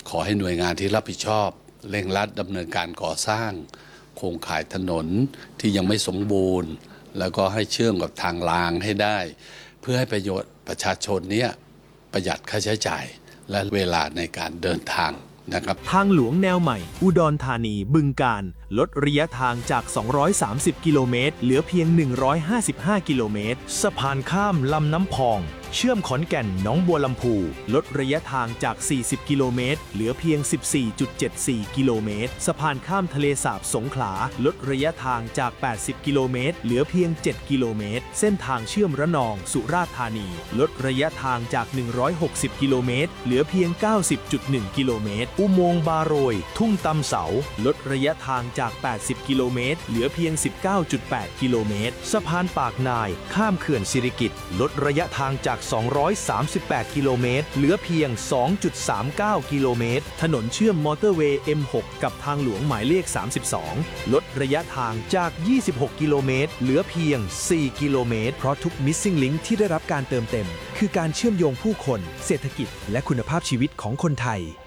ขอให้หน่วยงานที่รับผิดชอบเร่งรัดดำเนินการก่อสร้างโครงข่ายถนนที่ยังไม่สมบูรณ์แล้วก็ให้เชื่อมกับทางรางให้ได้เพื่อให้ประโยชน์ประชาชนเนี่ยประหยัดค่าใช้จ่ายและเวลาในการเดินทางนะครับทางหลวงแนวใหม่อุดรธานีบึงกาฬลดระยะทางจาก230กิโลเมตรเหลือเพียง155กิโลเมตรสะพานข้ามลำน้ำพองเชื่อมขอนแก่นหนองบัวลำพูลดระยะทางจาก40กิโลเมตรเหลือเพียง 14.74 กิโลเมตรสะพานข้ามทะเลสาบสงขลาลดระยะทางจาก80กิโลเมตรเหลือเพียง7กิโลเมตรเส้นทางเชื่อมระนองสุราษฎร์ธานีลดระยะทางจาก160กิโลเมตรเหลือเพียง 90.1 กิโลเมตรอุโมงค์บาโรยทุ่งตำเสาลดระยะทางจาก80กิโลเมตรเหลือเพียง 19.8 กิโลเมตรสะพานปากนายข้ามเขื่อนสิริกิติ์ลดระยะทางจาก238กิโลเมตรเหลือเพียง 2.39 กิโลเมตรถนนเชื่อมมอเตอร์เวย์ M6 กับทางหลวงหมายเลข32ลดระยะทางจาก26กิโลเมตรเหลือเพียง4กิโลเมตรเพราะทุก Missing Link ที่ได้รับการเติมเต็มคือการเชื่อมโยงผู้คนเศรษฐกิจและคุณภาพชีวิตของคนไทย